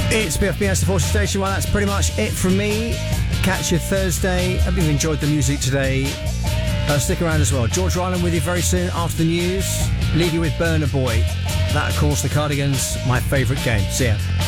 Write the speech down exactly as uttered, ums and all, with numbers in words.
It's B F B S, the Force Station. Well, that's pretty much it from me. Catch you Thursday. Hope you've enjoyed the music today. Uh, stick around as well. George Ryland with you very soon after the news. Leave you with Burner Boy. That, of course, the Cardigans, my favourite game. See ya.